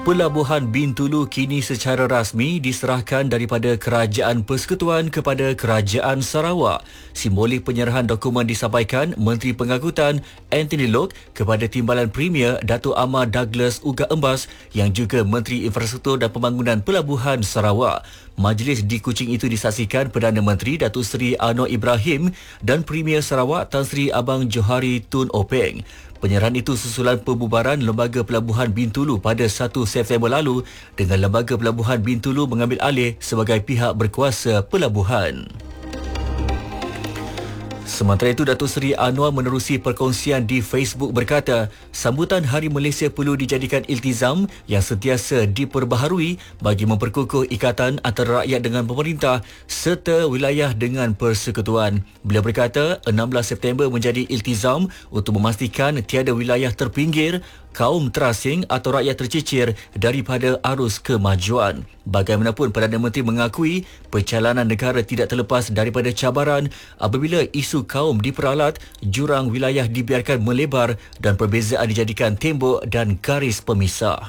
Pelabuhan Bintulu kini secara rasmi diserahkan daripada Kerajaan Persekutuan kepada Kerajaan Sarawak. Simbolik penyerahan dokumen disampaikan Menteri Pengangkutan Anthony Loke kepada Timbalan Premier Datuk Amar Douglas Uga Embas yang juga Menteri Infrastruktur dan Pembangunan Pelabuhan Sarawak. Majlis di Kuching itu disaksikan Perdana Menteri Datuk Seri Anwar Ibrahim dan Premier Sarawak Tan Sri Abang Johari Tun Openg. Penyerahan itu susulan pembubaran Lembaga Pelabuhan Bintulu pada 1 September lalu dengan Lembaga Pelabuhan Bintulu mengambil alih sebagai pihak berkuasa pelabuhan. Sementara itu, Datuk Seri Anwar menerusi perkongsian di Facebook berkata, sambutan Hari Malaysia perlu dijadikan iltizam yang sentiasa diperbaharui bagi memperkukuh ikatan antara rakyat dengan pemerintah serta wilayah dengan persekutuan. Beliau berkata, 16 September menjadi iltizam untuk memastikan tiada wilayah terpinggir, kaum terasing atau rakyat tercicir daripada arus kemajuan. Bagaimanapun, Perdana Menteri mengakui perjalanan negara tidak terlepas daripada cabaran apabila isu kaum diperalat, jurang wilayah dibiarkan melebar dan perbezaan dijadikan tembok dan garis pemisah.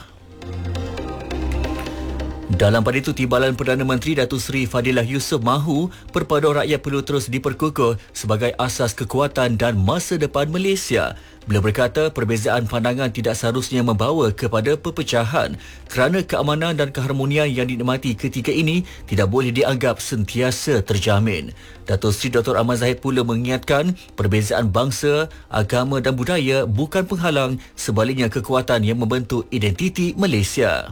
Dalam pada itu, Timbalan Perdana Menteri Datuk Seri Fadilah Yusof mahu perpaduan rakyat perlu terus diperkukuh sebagai asas kekuatan dan masa depan Malaysia. Beliau berkata perbezaan pandangan tidak seharusnya membawa kepada perpecahan kerana keamanan dan keharmonian yang dinikmati ketika ini tidak boleh dianggap sentiasa terjamin. Datuk Seri Dr. Ahmad Zahid pula mengingatkan perbezaan bangsa, agama dan budaya bukan penghalang, sebaliknya kekuatan yang membentuk identiti Malaysia.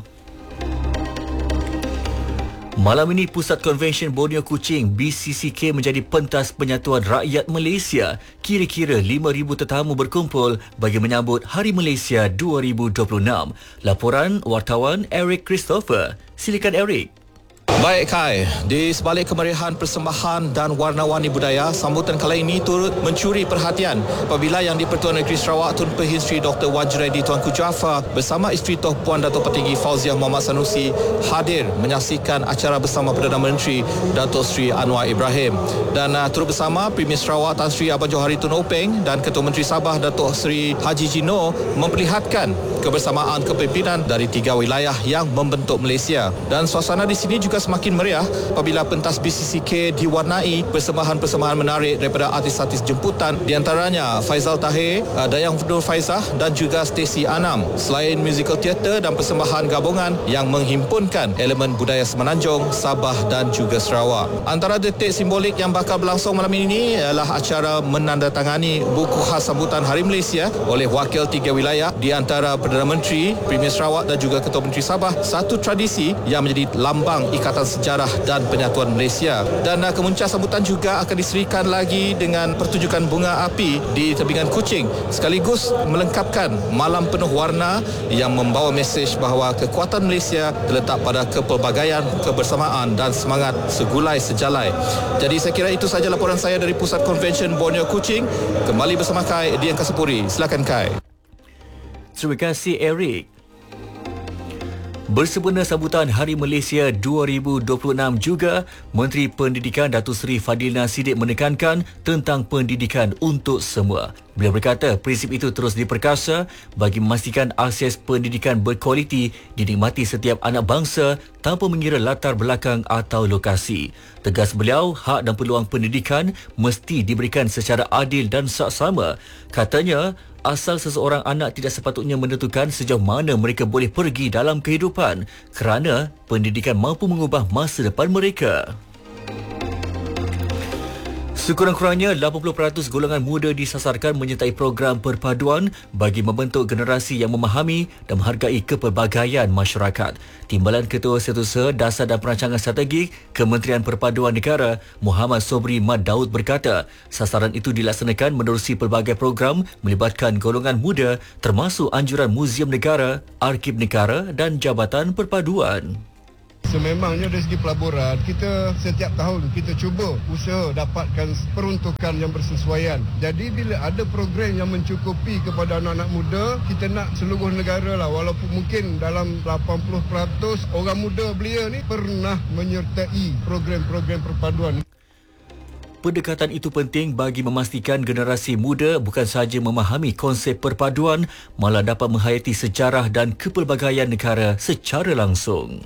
Malam ini, Pusat Konvensyen Borneo Kuching BCCK menjadi pentas penyatuan rakyat Malaysia. Kira-kira 5,000 tetamu berkumpul bagi menyambut Hari Malaysia 2026. Laporan wartawan Eric Christopher. Silakan Eric. Baik Kai, di sebalik kemeriahan persembahan dan warna-warni budaya, sambutan kali ini turut mencuri perhatian apabila Yang di-Pertuan Negeri Sarawak Tun Pehin Sri Dr. Wajraedi Tuanku Jaafar bersama isteri Toh Puan Datuk Petinggi Fauziah Muhammad Sanusi hadir menyaksikan acara bersama Perdana Menteri Datuk Seri Anwar Ibrahim dan turut bersama Premier Sarawak Tan Sri Abang Johari Tun Openg dan Ketua Menteri Sabah Datuk Seri Haji Jino memperlihatkan kebersamaan kepimpinan dari 3 wilayah yang membentuk Malaysia. Dan suasana di sini juga semakin meriah apabila pentas BCCK diwarnai persembahan-persembahan menarik daripada artis-artis jemputan, di antaranya Faizal Tahir, Dayang Nur Faizah dan juga Stacey Anam. Selain musical teater dan persembahan gabungan yang menghimpunkan elemen budaya Semenanjung, Sabah dan juga Sarawak. Antara detik simbolik yang bakal berlangsung malam ini ialah acara menandatangani buku khas sambutan Hari Malaysia oleh wakil 3 wilayah, di antara Perdana Menteri, Premier Sarawak dan juga Ketua Menteri Sabah, satu tradisi yang menjadi lambang Ikatan Sejarah dan Penyatuan Malaysia. Dan kemuncak sambutan juga akan diserikan lagi dengan pertunjukan bunga api di tebingan Kuching, sekaligus melengkapkan malam penuh warna yang membawa mesej bahawa kekuatan Malaysia terletak pada kepelbagaian, kebersamaan dan semangat segulai sejalai. Jadi saya kira itu sahaja laporan saya dari Pusat Konvensyen Borneo Kuching. Kembali bersama Kai di Angkasa Silakan Kai. Terima kasih Eric. Bersempena sambutan Hari Malaysia 2026 juga, Menteri Pendidikan Datuk Seri Fadilina Siddiq menekankan tentang pendidikan untuk semua. Beliau berkata prinsip itu terus diperkasa bagi memastikan akses pendidikan berkualiti dinikmati setiap anak bangsa tanpa mengira latar belakang atau lokasi. Tegas beliau, hak dan peluang pendidikan mesti diberikan secara adil dan saksama. Katanya, asal seseorang anak tidak sepatutnya menentukan sejauh mana mereka boleh pergi dalam kehidupan kerana pendidikan mampu mengubah masa depan mereka. Sekurang-kurangnya 80% golongan muda disasarkan menyertai program perpaduan bagi membentuk generasi yang memahami dan menghargai kepelbagaian masyarakat. Timbalan Ketua Setiausaha Dasar dan Perancangan Strategik Kementerian Perpaduan Negara Muhammad Sobri Mat Daud berkata, sasaran itu dilaksanakan menerusi pelbagai program melibatkan golongan muda termasuk anjuran Muzium Negara, Arkib Negara dan Jabatan Perpaduan. Sememangnya dari segi pelaburan, kita setiap tahun kita cuba usaha dapatkan peruntukan yang bersesuaian. Jadi bila ada program yang mencukupi kepada anak-anak muda, kita nak seluruh negara lah, walaupun mungkin dalam 80% orang muda belia ni pernah menyertai program-program perpaduan. pendekatan itu penting bagi memastikan generasi muda bukan sahaja memahami konsep perpaduan, malah dapat menghayati sejarah dan kepelbagaian negara secara langsung.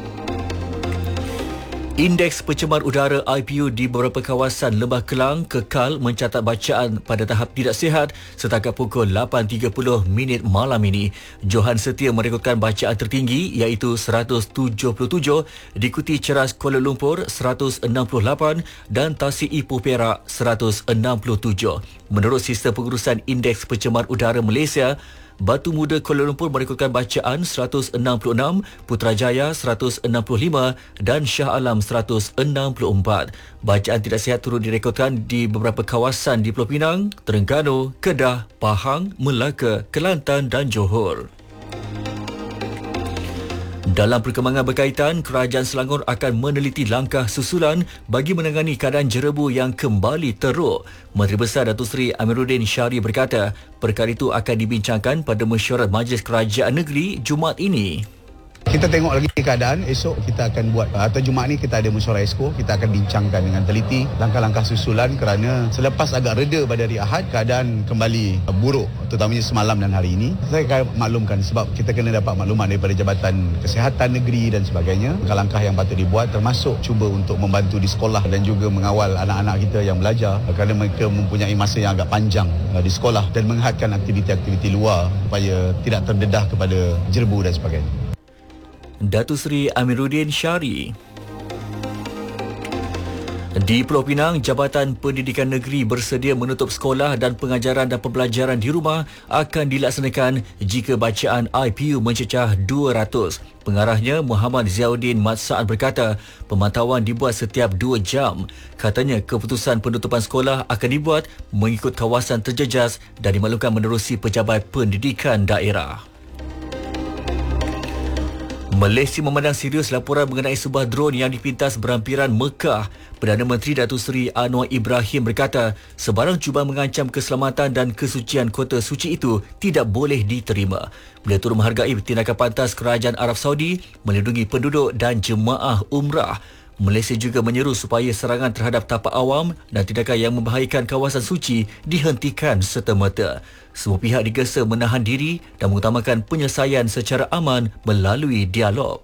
Indeks pencemar udara IPU di beberapa kawasan Lembah Kelang kekal mencatat bacaan pada tahap tidak sihat setakat pukul 8.30 malam ini. Johan Setia merekodkan bacaan tertinggi iaitu 177, diikuti Ceras Kuala Lumpur 168 dan Tasik Ipoh Perak 167. Menurut sistem pengurusan indeks pencemar udara Malaysia, Batu Muda Kuala Lumpur merekodkan bacaan 166, Putrajaya 165 dan Shah Alam 164. Bacaan tidak sihat turut direkodkan di beberapa kawasan di Pulau Pinang, Terengganu, Kedah, Pahang, Melaka, Kelantan dan Johor. Dalam perkembangan berkaitan, Kerajaan Selangor akan meneliti langkah susulan bagi menangani keadaan jerebu yang kembali teruk. Menteri Besar Datuk Seri Amiruddin Syari berkata, perkara itu akan dibincangkan pada mesyuarat Majlis Kerajaan Negeri Jumaat ini. Kita tengok lagi keadaan, esok kita akan buat, atau Jumaat ni kita ada mesyuarat Esko, kita akan bincangkan dengan teliti langkah-langkah susulan kerana selepas agak reda pada hari Ahad, keadaan kembali buruk, terutamanya semalam dan hari ini. Saya akan maklumkan sebab kita kena dapat maklumat daripada Jabatan Kesihatan Negeri dan sebagainya. Langkah-langkah yang patut dibuat termasuk cuba untuk membantu di sekolah dan juga mengawal anak-anak kita yang belajar kerana mereka mempunyai masa yang agak panjang di sekolah dan menghadkan aktiviti-aktiviti luar supaya tidak terdedah kepada jerebu dan sebagainya. Datuk Seri Amiruddin Syari. Di Pulau Pinang, Jabatan Pendidikan Negeri bersedia menutup sekolah dan pengajaran dan pembelajaran di rumah akan dilaksanakan jika bacaan IPU mencecah 200. Pengarahnya Muhammad Ziauddin Mat Saad berkata, pemantauan dibuat setiap 2 jam. Katanya keputusan penutupan sekolah akan dibuat mengikut kawasan terjejas dan dimaklumkan menerusi Pejabat Pendidikan Daerah. Malaysia memandang serius laporan mengenai sebuah drone yang dipintas berampiran Mekah. Perdana Menteri Datuk Seri Anwar Ibrahim berkata, sebarang cubaan mengancam keselamatan dan kesucian kota suci itu tidak boleh diterima. Beliau turut menghargai tindakan pantas Kerajaan Arab Saudi melindungi penduduk dan jemaah umrah. Malaysia juga menyeru supaya serangan terhadap tapak awam dan tindakan yang membahayakan kawasan suci dihentikan serta-merta. Semua pihak digesa menahan diri dan mengutamakan penyelesaian secara aman melalui dialog.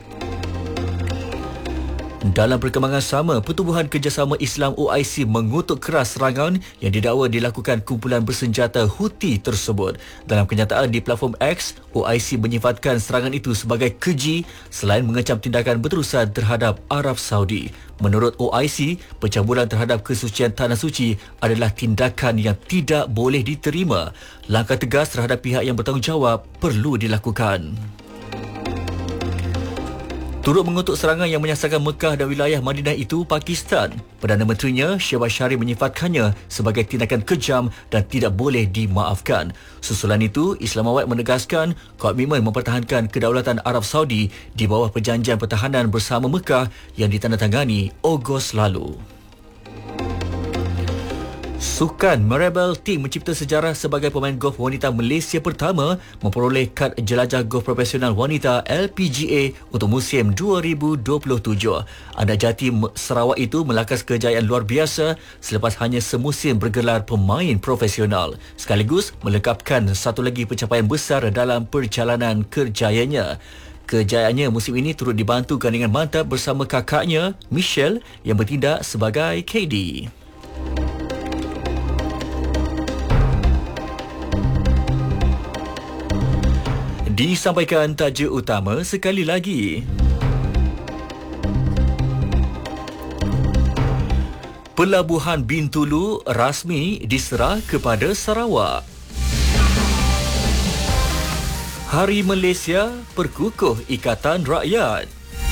Dalam perkembangan sama, Pertubuhan Kerjasama Islam OIC mengutuk keras serangan yang didakwa dilakukan kumpulan bersenjata Houthi tersebut. Dalam kenyataan di platform X, OIC menyifatkan serangan itu sebagai keji selain mengecam tindakan berterusan terhadap Arab Saudi. Menurut OIC, pencabulan terhadap kesucian Tanah Suci adalah tindakan yang tidak boleh diterima. Langkah tegas terhadap pihak yang bertanggungjawab perlu dilakukan. Turut mengutuk serangan yang menyasarkan Mekah dan wilayah Madinah itu, Pakistan. Perdana Menterinya, Shehbaz Sharif menyifatkannya sebagai tindakan kejam dan tidak boleh dimaafkan. Susulan itu, Islamabad menegaskan komitmen mempertahankan kedaulatan Arab Saudi di bawah perjanjian pertahanan bersama Mekah yang ditandatangani Ogos lalu. Sukan Maribel Ting mencipta sejarah sebagai pemain golf wanita Malaysia pertama memperoleh kad jelajah golf profesional wanita LPGA untuk musim 2027. Anak jati Sarawak itu melakas kejayaan luar biasa selepas hanya semusim bergelar pemain profesional, sekaligus melengkapkan satu lagi pencapaian besar dalam perjalanan kerjayanya. Kejayaannya musim ini turut dibantu dengan mantap bersama kakaknya Michelle yang bertindak sebagai KD. Disampaikan tajuk utama sekali lagi. Pelabuhan Bintulu rasmi diserah kepada Sarawak. Hari Malaysia perkukuh Ikatan Rakyat.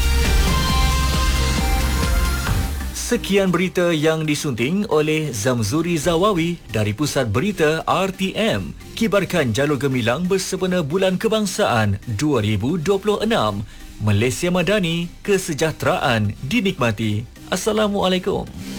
Sekian berita yang disunting oleh Zamzuri Zawawi dari Pusat Berita RTM. Kibarkan jalur gemilang bersempena Bulan Kebangsaan 2026. Malaysia Madani, kesejahteraan dinikmati. Assalamualaikum.